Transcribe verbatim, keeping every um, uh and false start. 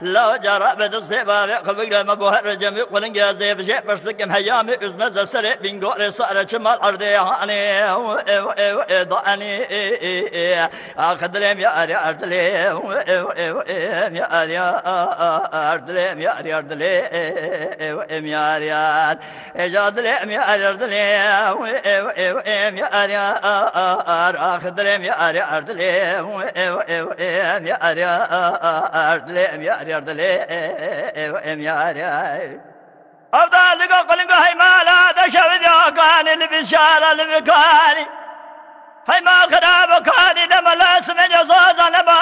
لا جرى بدستي بابي قبل ما بوهر جميع قلن جازي بشيء برسلكم هيامي ازمز السرع بنقوري صار شمال ارضي هاني ضاني اخذ لهم يا اري اردليم يا اري اردليم يا اري اردليم يا اري اجاد لهم يا اري اردليم يا اري اخذ لهم يا اري اردليم يا اري اردليم يا اري اردليم يا اري افضل لقى قلنقى هاي مالا دشاود يا كاني اللي بشارة اللي بكاني هاي ما خراب كاني لما لا سمن يا زوزة لما